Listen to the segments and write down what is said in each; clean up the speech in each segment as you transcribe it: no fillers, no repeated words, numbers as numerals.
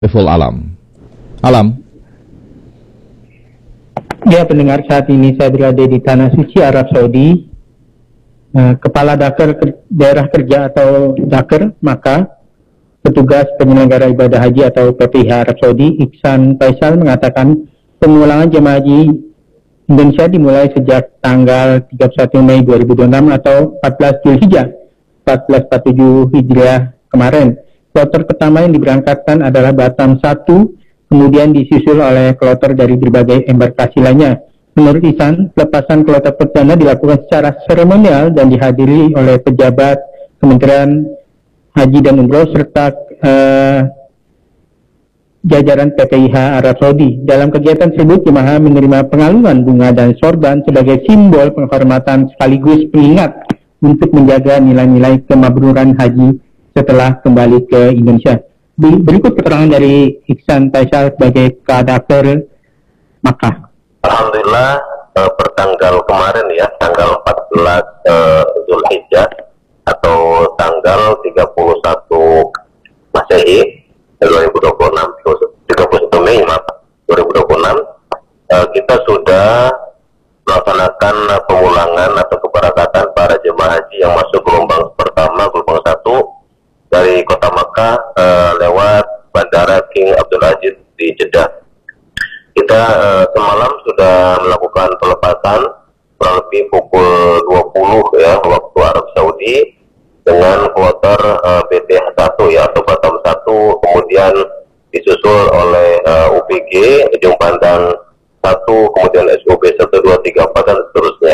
Saiful Alam. Alam. Ya, pendengar, saat ini saya berada di Tanah Suci, Arab Saudi. Kepala Dakar Daerah Kerja atau Dakar, maka petugas penyelenggara ibadah haji atau PPIH Arab Saudi, Ihsan Faisal, mengatakan pemulangan jemaah haji Indonesia dimulai sejak tanggal 31 Mei 2026 atau 14 Zulhijjah 1447 Hijriah kemarin. Kloter pertama yang diberangkatkan adalah Batam 1, kemudian disusul oleh kloter dari berbagai embarkasi lainnya. Menurut Ihsan, pelepasan kloter perdana dilakukan secara seremonial dan dihadiri oleh pejabat Kementerian Haji dan Umroh serta jajaran PPIH Arab Saudi. Dalam kegiatan tersebut, jemaah menerima pengalungan bunga dan sorban sebagai simbol penghormatan sekaligus pengingat untuk menjaga nilai-nilai kemabruran haji setelah kembali ke Indonesia. Berikut keterangan dari Ihsan Faisal sebagai Kadaker Makkah. Alhamdulillah, pertanggal kemarin ya, tanggal 14 Zulhijjah atau tanggal 31 Masehi 2026, 31 Mei 2026, kita sudah melaksanakan pemulangan atau keberangkatan para jemaah haji yang masuk gelombang pertama, gelombang 1 dari kota Makkah lewat Bandara King Abdul Aziz di Jeddah. Kita semalam sudah melakukan pelepasan kurang lebih pukul 20 ya waktu Arab Saudi dengan kloter BTH 1 ya atau Batam 1, kemudian disusul oleh UPG Ujung Pandang 1, kemudian SUB 1, 2, 3, 4 dan seterusnya.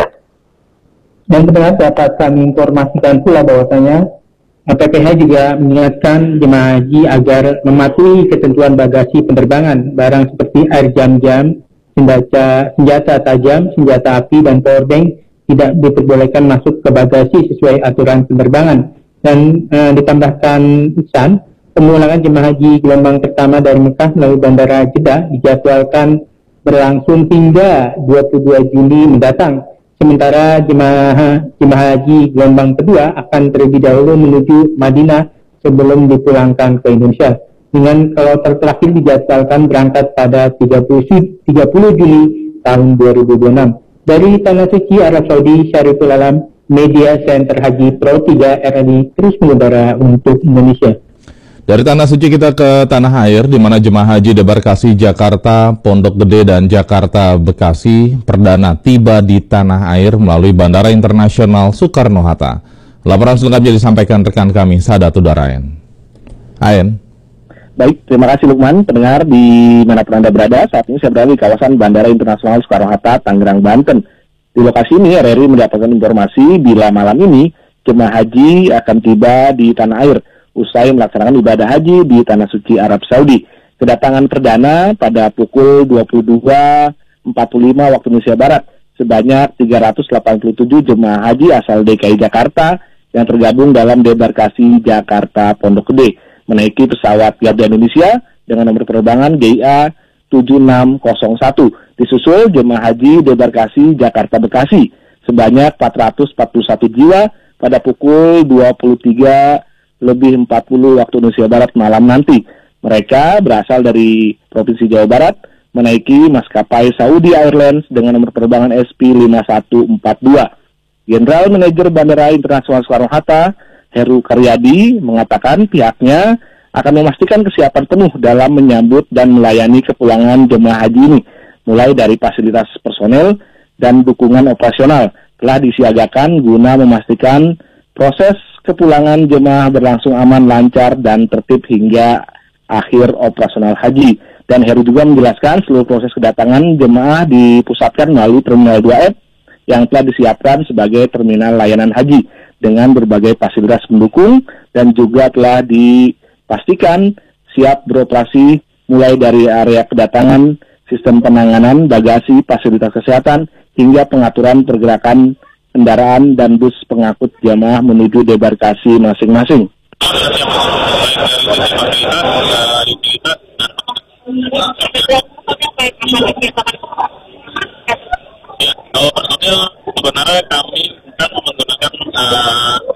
Dan pendengar, dapat kami informasikan pula bahwasanya PPIH juga mengingatkan jemaah haji agar mematuhi ketentuan bagasi penerbangan. Barang seperti air jam-jam, senjata tajam, senjata api, dan powerbank tidak diperbolehkan masuk ke bagasi sesuai aturan penerbangan. Dan ditambahkan Ihsan, pemulangan jemaah haji gelombang pertama dari Mekah melalui Bandara Jeddah dijadwalkan berlangsung hingga 22 Juli mendatang. Sementara jemaah haji gelombang kedua akan terlebih dahulu menuju Madinah sebelum dipulangkan ke Indonesia. Dengan kloter terakhir dijadwalkan berangkat pada 30 Juli tahun 2026. Dari Tanah Suci, Arab Saudi, Syariful Alam, Media Center Haji Pro 3 RRI terus mengudara untuk Indonesia. Dari Tanah Suci kita ke Tanah Air, di mana jemaah haji debarkasi Jakarta, Pondok Gede, dan Jakarta Bekasi perdana tiba di Tanah Air melalui Bandara Internasional Soekarno-Hatta. Laporan selengkapnya disampaikan rekan kami, Sadatul Daraen. Aen. Baik, terima kasih Lukman. Pendengar di manapun Anda berada, saat ini saya berada di kawasan Bandara Internasional Soekarno-Hatta, Tangerang, Banten. Di lokasi ini, RRI mendapatkan informasi bila malam ini jemaah haji akan tiba di Tanah Air usai melaksanakan ibadah haji di Tanah Suci Arab Saudi. Kedatangan perdana pada pukul 22.45 waktu Indonesia Barat. Sebanyak 387 jemaah haji asal DKI Jakarta yang tergabung dalam debarkasi Jakarta Pondok Gede menaiki pesawat Garuda Indonesia dengan nomor penerbangan GIA 7601. Disusul jemaah haji debarkasi Jakarta Bekasi sebanyak 441 jiwa pada pukul 23:40 waktu Indonesia Barat malam nanti. Mereka berasal dari Provinsi Jawa Barat, menaiki maskapai Saudi Airlines dengan nomor penerbangan SP5142. Jenderal Manajer Bandara Internasional Soekarno-Hatta, Heru Karyadi, mengatakan pihaknya akan memastikan kesiapan penuh dalam menyambut dan melayani kepulangan jemaah haji ini, mulai dari fasilitas personel dan dukungan operasional telah disiagakan guna memastikan proses kepulangan jemaah berlangsung aman, lancar, dan tertib hingga akhir operasional haji. Dan Heru juga menjelaskan seluruh proses kedatangan jemaah dipusatkan melalui Terminal 2F yang telah disiapkan sebagai terminal layanan haji dengan berbagai fasilitas pendukung dan juga telah dipastikan siap beroperasi mulai dari area kedatangan, sistem penanganan, bagasi, fasilitas kesehatan, hingga pengaturan pergerakan kendaraan dan bus pengangkut jamaah menuju debarkasi masing-masing. Ya, kalau personil sebenarnya kami kan menggunakan